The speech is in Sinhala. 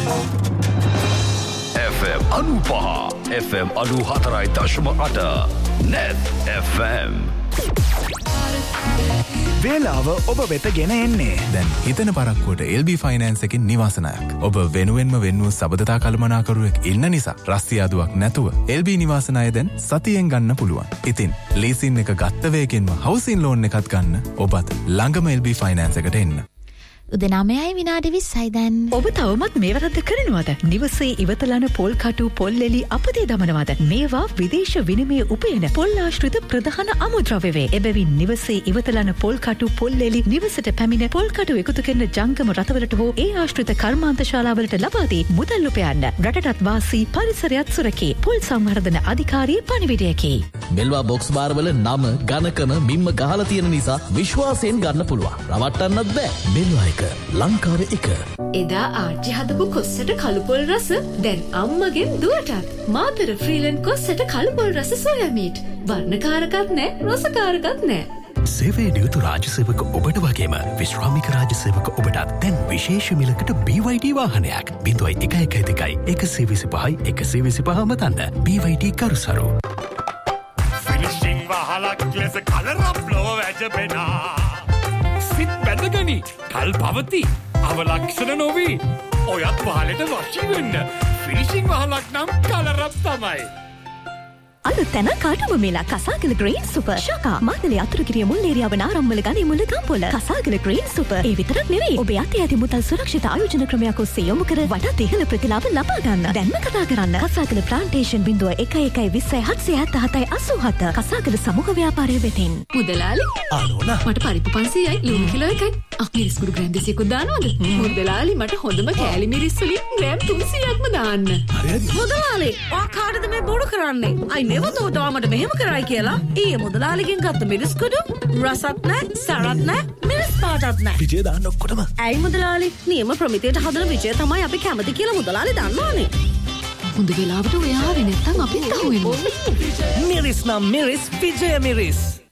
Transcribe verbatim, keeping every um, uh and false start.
F M අනූපහ F M අනූහතරයි දශම අට Net F M වේලාව ඔබ වෙත ගෙන එන්නේ දැන් හිතන පරක්කුවට L B Finance එකකින් නිවාසනායක්. ඔබ වෙනුවෙන්ම වෙන්වූ සබඳතා කළමනාකරුවෙක් ඉන්න නිසා රස්තියාදුවක් නැතුව L B නිවාසනාය දැන් සතියෙන් ගන්න පුළුවන්. ඉතින් ලීසින් එක ගත්ත වේගෙන්ම හවුසින් ලෝන් එකක් ගන්න ඔබත් ළඟම L B Finance එකට එන්න. උදනමයයි විනාඩි විස්සයි දැන්. ඔබ තවමත් මේ වැරද්ද කරනවද? නිවසේ ඉවතලන පොල් කටු පොල් එලි අපතේ දමනවද? මේවා විදේශ විනිමය උපයන පොල් ආශ්‍රිත ප්‍රධාන අමුද්‍රව්‍ය වේ. එබැවින් නිවසේ ඉවතලන පොල් කටු පොල් එලි නිවසට පැමිණ පොල් කටු එකතු කරන ජංගම රටවලට හෝ ඒ ආශ්‍රිත කර්මාන්ත ශාලාවලට ලබා දී මුදල් උපයන්න. රටටත් වාසී පරිසරයත් සුරකී. පොල් සංවර්ධන අධිකාරියේ පණිවිඩයකි. මෙල්වා බොක්ස් බාරවල නම ගණකම බිම්ම ගහලා තියෙන නිසා විශ්වාසයෙන් ගන්න පුළුවන්. රවට්ටන්නත් බෑ. මෙල්වා එක ලංකාවේ එක. එදා ආච්චි හදපු කොස්සට කළුපොල් රස දැන් අම්මගෙන් දුවටත්. මාතර ෆ්‍රීලන්ඩ් කොස්සට කළුපොල් රස සෝයා මීට්. වර්ණකාරකත් නෑ රසකාරකත් නෑ. සේවයේ නියුතු රාජ්‍ය සේවක ඔබට වගේම විශ්‍රාමික රාජ්‍ය සේවක ඔබටත් දැන් විශේෂ මිලකට B Y D වාහනයක් බිඳුවයි එක එක දෙකයි එකසිය විසිපහයි එකසිය විසිපහ මතන්න B Y D කරුසරු. ෆිනිෂිං වහලක් ලෙස කලරප් ලොව වැජබෙනා සිත් බැඳගනි කල් පවති අවලක්ෂණ නොවී ඔයත් වහලට වශී වෙන්න ෆිනිෂිං වහලක් නම් කලරප් තමයි. අලුත් තැන කාටම මේලා කසාගල ග්‍රීන් සුපර් ශාකා මාතලේ අතුරුගිරිය මුල්ලේරියාව නාරම්මල ගනි මුල්ල ගම්පොළ කසාගල ග්‍රීන් සුපර් ඒ විතරක් නෙවෙයි ඔබ යටි යටි මුදල් සුරක්ෂිත ආයෝජන ක්‍රමයක් ඔස්සේ යොමු කර වටා ඉහළ ප්‍රතිලාභ ලබා ගන්න. දැන්ම කතා කරන්න කසාගල ප්ලාන්ටේෂන් බිඳුව එක එකයි විස්සයි හත්සිය හතයි අසූ හත කසාගල සමූහ ව්‍යාපාරය වෙතින්. මුදලාලි ආනෝනා මට පරිප්පු පන්සීයයි ලුණු කිලෝ එකයි. අහ මිරිස් කුඩු ග්‍රෑම් දෙසීයක්වත් දානවද? මුදලාලි මට හොඳම කෑලි මිරිස් වලින් ග්‍රෑම් තුන්සීයක්ම දාන්න. මුදලාලි ඔයා කාටද මේ බොරු කරන්නේ? I never thought ඔයාමට මෙහෙම කරයි කියලා. ඊයේ මුදලාලිගෙන් ගත්ත මිරිස් කුඩු රසත් නැහැ, සරත් නැහැ, මිරිස් පාටත් නැහැ. විජය දාන්න ඔක්කොටම. ඇයි මුදලාලි? නියම ප්‍රමිතියට හදන විජය තමයි අපි කැමති කියලා මුදලාලි දන්නවනේ. හොඳ වෙලාවට ඔයා ආවේ නැත්තම් අපිත් අහුවෙනවා. මිරිස් නම් මිරිස් විජය මිරිස්.